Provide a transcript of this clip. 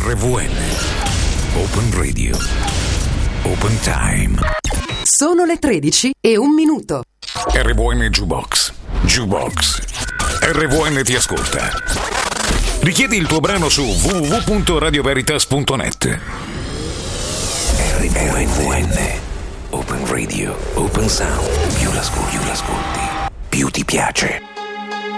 RVN. Open Radio. Open Time. Sono le 13:01. RVN Jukebox. Jukebox. RVN ti ascolta. Richiedi il tuo brano su www.radioveritas.net. RVN. Open Radio. Open Sound. Più l'ascolti, più ti piace.